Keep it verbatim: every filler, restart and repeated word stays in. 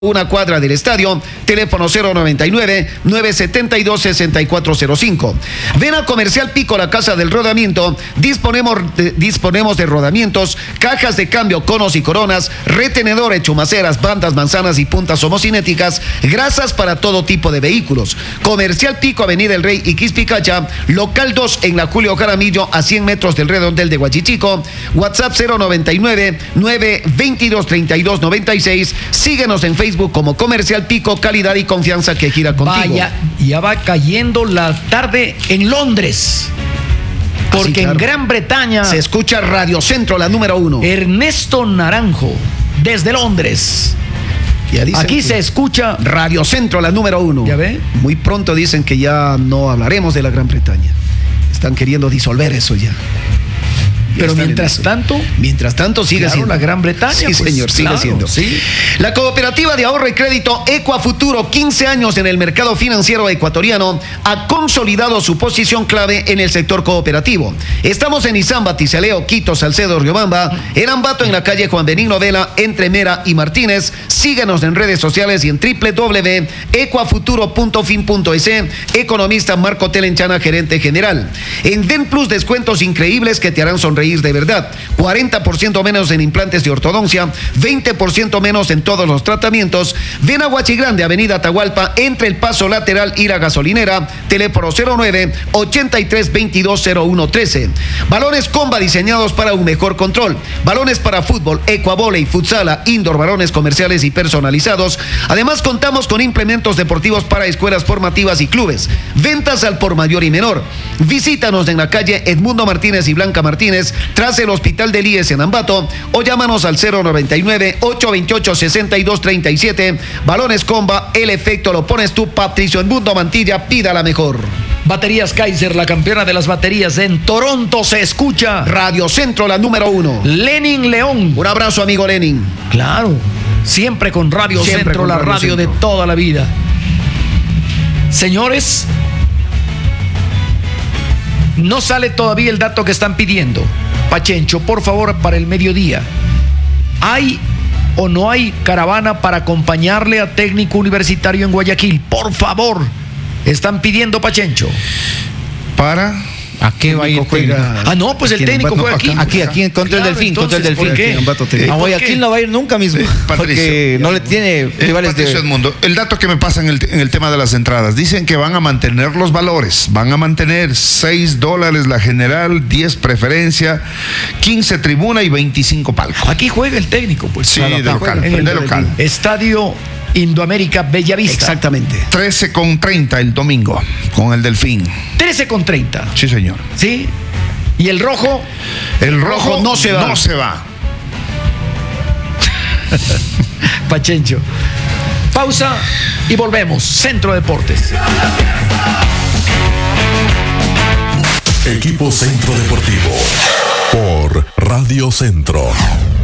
una cuadra del estadio, teléfono cero noventa y nueve, nueve setenta y dos, sesenta y cuatro cero cinco. Ven a Comercial Pico, la casa del rodamiento. Disponemos de, disponemos de rodamientos, cajas de cambio, conos y coronas, retenedores, chumaceras, bandas, manzanas y puntas homocinéticas, grasas para todo tipo de vehículos. Comercial Pico, Avenida El Rey y Quispicacha, local dos en la Julio Jaramillo, a cien metros del redondel de Huachichico. WhatsApp cero noventa y nueve, nueve veintidós, treinta y dos noventa y seis. Síguenos en Facebook como Comercial Pico, calidad y confianza que gira contigo. Vaya, ya va cayendo la tarde en Londres. Porque Así, claro. en Gran Bretaña se escucha Radio Centro, la número uno. Ernesto Naranjo, desde Londres. Aquí se escucha Radio Centro, la número uno. ¿Ya ve? Muy pronto dicen que ya no hablaremos de la Gran Bretaña. Están queriendo disolver eso ya. Pero mientras tanto, mientras tanto sigue claro, siendo la Gran Bretaña. Sí, pues, señor, sigue claro, siendo. Sí. La Cooperativa de Ahorro y Crédito Ecuafuturo, quince años en el mercado financiero ecuatoriano, ha consolidado su posición clave en el sector cooperativo. Estamos en Izamba, Tizaleo, Quito, Salcedo, Riobamba, en Ambato, en la calle Juan Benigno Vela, entre Mera y Martínez. Síganos en redes sociales y en doble u doble u doble u punto ecuafuturo punto fin punto es. Economista Marco Telenchana, gerente general. En Den Plus, descuentos increíbles que te harán sonreír de verdad. cuarenta por ciento menos en implantes de ortodoncia, veinte por ciento menos en todos los tratamientos. Ven a Huachigrande, Avenida Atahualpa, entre el paso lateral y la gasolinera. Teléfono cero nueve, ochenta y tres, veintidós, cero uno trece. Balones Comba, diseñados para un mejor control. Balones para fútbol, ecuavoley, futsala, indoor, balones comerciales y personalizados. Además, contamos con implementos deportivos para escuelas formativas y clubes. Ventas al por mayor y menor. Visítanos en la calle Edmundo Martínez y Blanca Martínez, tras el Hospital del I E S en Ambato, o llámanos al cero noventa y nueve, ocho veintiocho, sesenta y dos treinta y siete. Balones Comba, el efecto lo pones tú. Patricio Edmundo Mantilla, pida la mejor. Baterías Kaiser, la campeona de las baterías en Toronto, se escucha Radio Centro, la número uno. Lenin León. Un abrazo, amigo Lenin. Claro, siempre con Radio siempre Centro, con la Radio, radio de toda la vida. Señores, no sale todavía el dato que están pidiendo. Pachencho, por favor, para el mediodía, ¿hay o no hay caravana para acompañarle a Técnico Universitario en Guayaquil? Por favor, están pidiendo, Pachencho. Para... ¿A qué va a ir? Juega? Ah, no, pues el técnico juega aquí. Aquí, aquí, contra el Delfín, contra el Delfín. ¿Por qué? A Guayaquil no va a ir nunca mismo. Eh, Patricio, porque no le tiene rivales Patricio de... Edmundo, el dato que me pasa en el, en el tema de las entradas, dicen que van a mantener los valores, van a mantener seis dólares la general, diez preferencia, quince tribuna y veinticinco palco. Aquí juega el técnico, pues. Sí, de local, en el de local. Estadio Indoamérica Bellavista. Exactamente. trece con treinta el domingo con el Delfín. trece con treinta. Sí, señor. Sí. ¿Y el rojo? El rojo, rojo no se va. No se va. Pachencho. Pausa y volvemos. Centro Deportes. Equipo Centro Deportivo por Radio Centro.